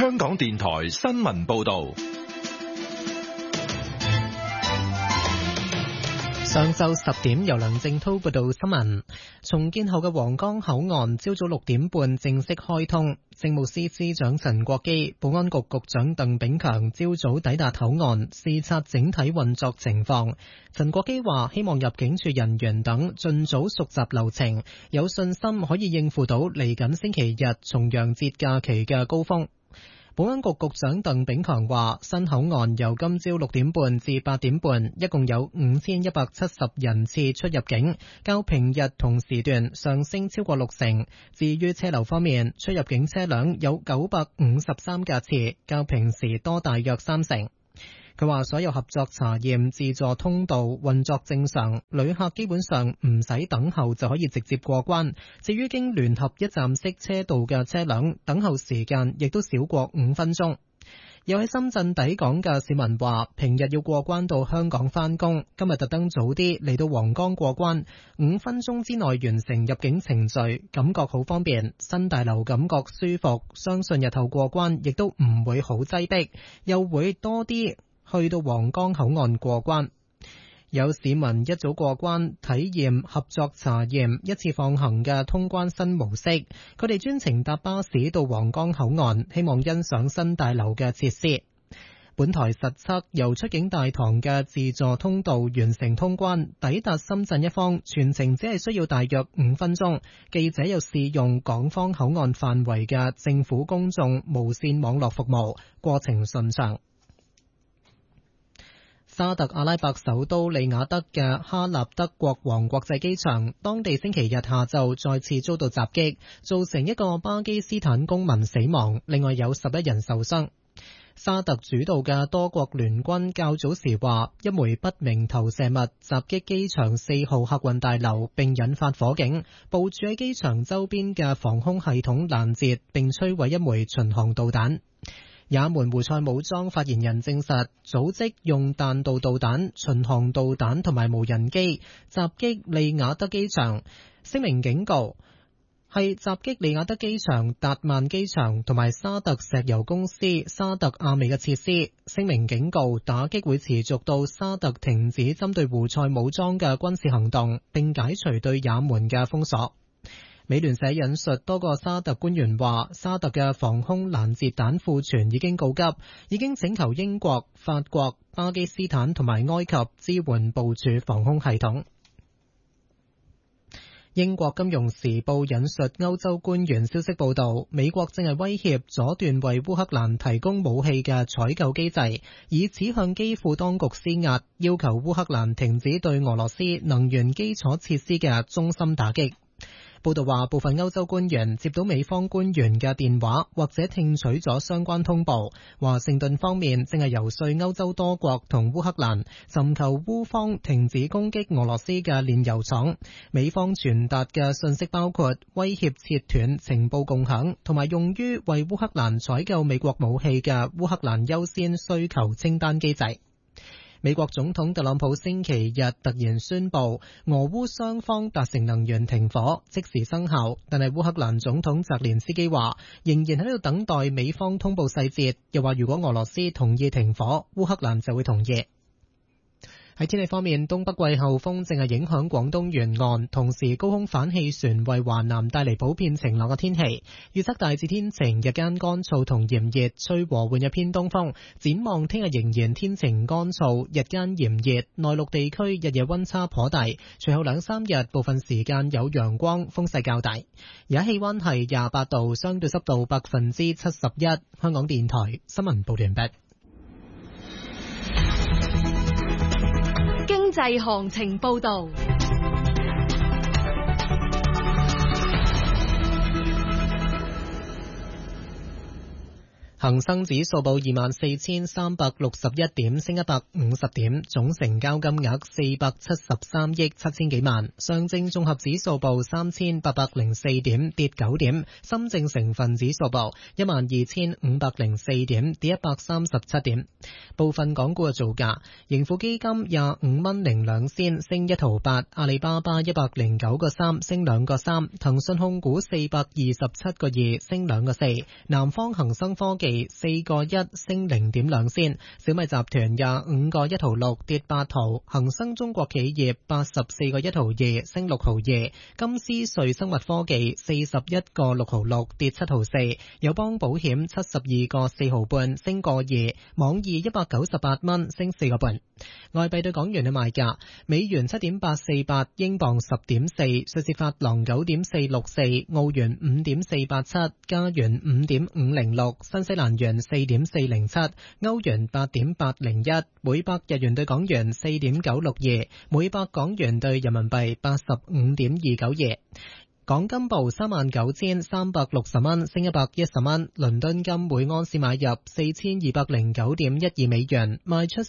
香港電台新聞報道。 上晝10點，由梁正滔報道新聞。重建後嘅皇崗口岸朝早6點半正式開通。政務司司長陳國基、保安局局長鄧炳強朝早抵達口岸視察整體運作情況。陳國基話：希望入境處人員等盡早熟習流程，有信心可以應付到嚟緊星期日重陽節假期嘅高峰。保安局局長鄧炳強話：新口岸由今朝6點半至8點半，一共有5170人次出入境，較平日同時段上升超過60%。至於車流方面，出入境車輛有953架次，較平時多大約30%。佢話所有合作查驗自助通道運作正常，旅客基本上唔使等候就可以直接過關。至於經聯合一站式車道嘅車輛，等候時間亦都少過5分鐘。有喺深圳抵港嘅市民話，平日要過關到香港返工，今日特登早啲嚟到皇崗過關，5分鐘之內完成入境程序，感覺好方便。新大樓感覺舒服，相信日後過關亦都唔會好擠迫，又會多啲去到皇崗口岸過關。有市民一早過關體驗合作查驗一次放行嘅通關新模式，佢哋專程搭巴士到皇崗口岸，希望欣賞新大樓嘅設施。本台實測由出境大堂嘅自助通道完成通關，抵達深圳一方，全程只係需要大約5分鐘。記者又試用港方口岸範圍嘅政府公眾無線網絡服務，過程順暢。沙特阿拉伯首都利雅得嘅哈納德國王國際機場，當地星期日下晝再次遭到襲擊，造成一個巴基斯坦公民死亡，另外有11人受傷。沙特主導嘅多國聯軍較早時話，一枚不明投射物襲擊機場4號客運大樓，並引發火警，部署喺機場周邊嘅防空系統攔截並摧毀一枚巡航導彈。也門胡塞武裝發言人證實，組織用彈道導彈、巡航導彈同埋無人機襲擊利雅得機場，聲明警告係襲擊利雅得機場、達曼機場同埋沙特石油公司沙特阿美嘅設施。聲明警告打擊會持續到沙特停止針對胡塞武裝嘅軍事行動，並解除對也門嘅封鎖。美聯社引述多個沙特官員話，沙特嘅防空攔截彈庫存已經告急，已經請求英國、法國、巴基斯坦同埋埃及支援部署防空系統。英國金融時報引述歐洲官員消息報道，美國正係威脅阻斷為烏克蘭提供武器嘅採購機制，以此向基輔當局施壓，要求烏克蘭停止對俄羅斯能源基礎設施嘅中心打擊。報道話，部分歐洲官員接到美方官員嘅電話，或者聽取咗相關通報。華盛頓方面正係游說歐洲多國同烏克蘭，尋求烏方停止攻擊俄羅斯嘅煉油廠。美方傳達嘅信息包括威脅切斷情報共享，同埋用於為烏克蘭採購美國武器嘅烏克蘭優先需求清單機制。美國總統特朗普星期日突然宣布，俄烏雙方達成能源停火，即時生效。但係烏克蘭總統澤連斯基話，仍然喺度等待美方通報細節，又話如果俄羅斯同意停火，烏克蘭就會同意。喺天氣方面，東北季候風正係影響廣東沿岸，同時高空反氣旋為華南帶嚟普遍晴朗嘅天氣。預測大致天晴，日間乾燥同炎熱，吹和緩嘅偏東風。展望聽日仍然天晴乾燥，日間炎熱，內陸地區日夜溫差頗大。隨後2-3日部分時間有陽光，風勢較大。而家氣溫係28度，相對濕度71%。香港電台新聞報道完畢。 經濟行情報道。 恒生指數報24,361點，升150點，總成交金額473億7千幾萬。上證綜合指數報3,804點，跌9點。深證成分指數報12,504點，跌137點。部分港股嘅造價：盈富基金25蚊零2仙，升1毫8；阿里巴巴109個3，升2個3；騰訊控股427個2，升2個4；南方恒生科技技4個1升0.2仙，小米集團25個1毫6跌8毫，恒生中國企業84個1毫2升6毫2，金斯瑞生物科技41個6毫6跌7毫4，友邦保險72個4毫半升個2，網易198蚊升4個半。外幣對港元嘅賣價：美元7.848，英鎊10.4，瑞士法郎9.464，澳元5.487，加元5.506，新西蘭元4.407，歐元8.801，每百日元對港元4.962，每百港元對人民幣85.292。港金報39,360蚊，升110蚊。倫敦金每盎司買入4209.12美元，賣出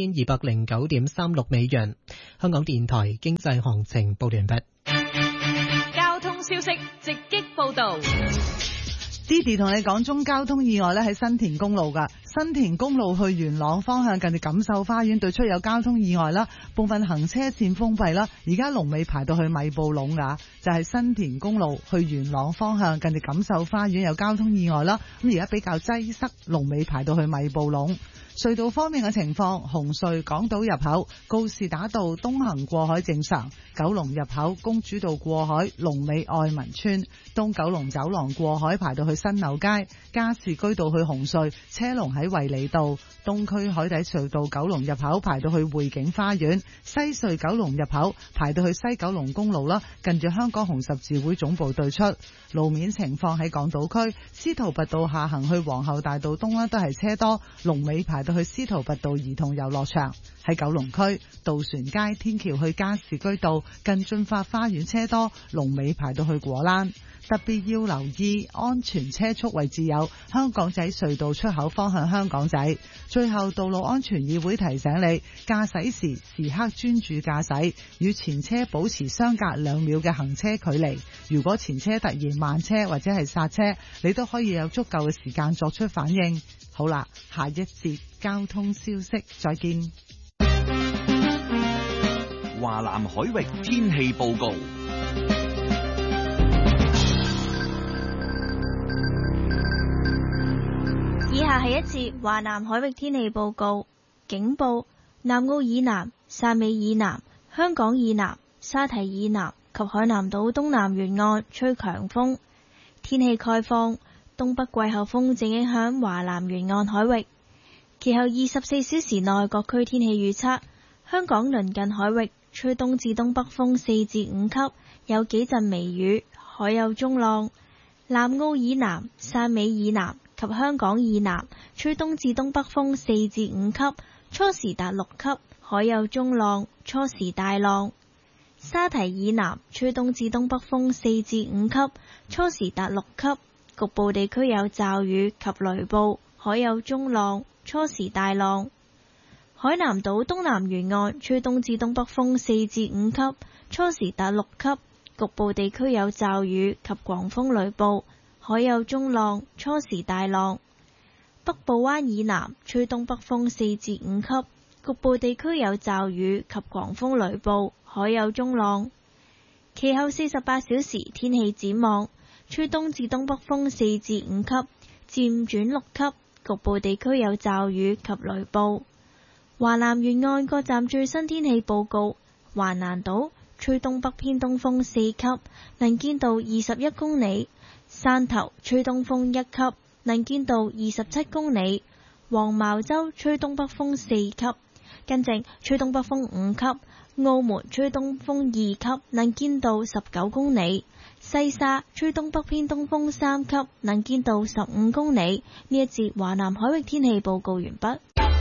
4209.36美元。香港電台經濟行情報完畢。 交通消息直擊報道。 Didi 同你講中交通意外咧，喺新田公路噶，新田公路去元朗方向近住錦繡花園對出有交通意外啦，部分行車線封閉啦，而家龍尾排到去米埔隴噶，就係新田公路去元朗方向近住錦繡花園有交通意外啦，咁而家比較擠塞，龍尾排到去米埔隴。隧道方面嘅情況，紅隧港島入口告士打道東行過海正常，九龍入口公主道過海龍尾愛民村，東九龍走廊過海排到去新柳街，加士居道去紅隧車龍喺衛理道，東區海底隧道九龍入口排到去匯景花園，西隧九龍入口排到去西九龍公路啦，近住香港紅十字會總部對出。路面情況喺港島區司徒拔道下行去皇后大道東啦，都係車多，龍尾排到去司徒拔道兒童遊樂場。喺九龍區渡船街天橋去加士居道近駿發花園車多，龍尾排到去果欄。特別要留意安全車速位置有香港仔隧道出口方向香港仔。最後，道路安全議會提醒你，駕駛時時刻專注駕駛，與前車保持相隔2秒嘅行車距離。如果前車突然慢車或者係剎車，你都可以有足夠嘅時間作出反應。好啦，下一節交通消息再見。 華南海域天氣報告。 以下係一節華南海域天氣報告。警報：南澳以南、汕尾以南、香港以南、沙堤以南及海南島東南沿岸吹強風。天氣概況：東北季候風正影響華南沿岸海域。其後24小時內各區天氣預測：香港鄰近海域吹東至東北風4至5級，有幾陣微雨，海有中浪。南澳以南、汕尾以南及香港以南吹東至東北風4至5級，初時達6級，海有中浪，初時大浪。沙堤以南吹東至東北風4至5級，初時達6級，局部地區有驟雨及雷暴，海有中浪，初時大浪。海南島東南沿岸吹東至東北風4至5級，初時達6級，局部地區有驟雨及狂風雷暴，海有中浪，初時大浪。北部灣以南吹東北風4至5級，局部地區有驟雨及狂風雷暴，海有中浪。其後48小時天氣展望：吹東至東北風4至5級，漸轉6級，局部地區有驟雨及雷暴。華南沿岸各站最新天氣報告：華南島吹東北偏東風4級，能見度21公里；汕頭吹東風1級，能見度27公里；黃茅洲吹東北風4級，跟正吹東北風5級；澳門吹東風2級，能見度19公里；西沙吹東北偏東風3級，能見度15公里。呢一節華南海域天氣報告完畢。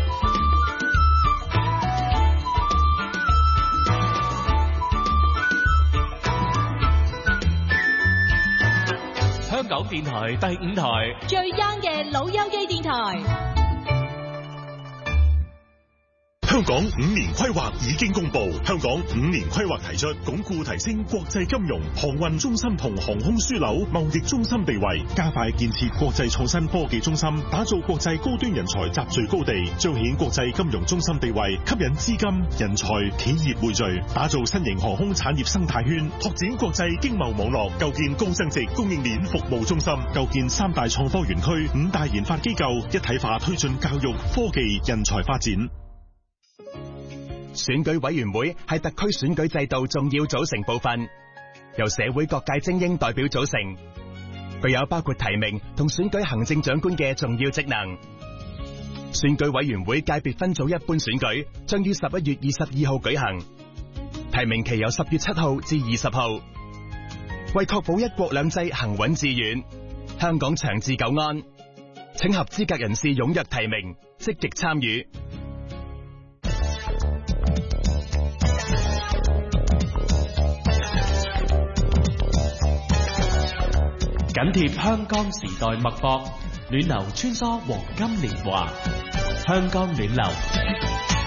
香港電台第5台最 young 嘅老友記電台。 香港5年規劃已經公布，香港5年規劃提出鞏固提升國際金融、航運中心同航空樞紐貿易中心地位，加快建設國際創新科技中心，打造國際高端人才集聚高地，彰顯國際金融中心地位，吸引資金、人才、企業匯聚，打造新型航空產業生態圈，拓展國際經貿網絡，構建高增值供應鏈服務中心，構建3大創科園區、5大研發機構，一體化推進教育、科技、人才發展。 選舉委員會係特區選舉制度重要組成部分，由社會各界精英代表組成，具有包括提名同選舉行政長官嘅重要職能。選舉委員會界別分組一般選舉將於11月22號舉行，提名期由10月7號至20號。為確保一國兩制行穩致遠，香港長治久安，請合資格人士踴躍提名，積極參與。 緊貼香港時代脈搏，暖流穿梭黃金年華，香港暖流。